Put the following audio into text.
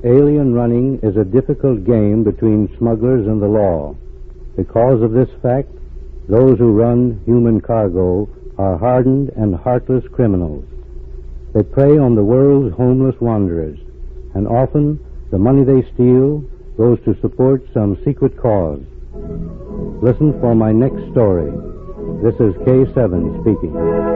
Alien running is a difficult game between smugglers and the law. Because of this fact, those who run human cargo are hardened and heartless criminals. They prey on the world's homeless wanderers, and often the money they steal goes to support some secret cause. Listen for my next story. This is K7 speaking.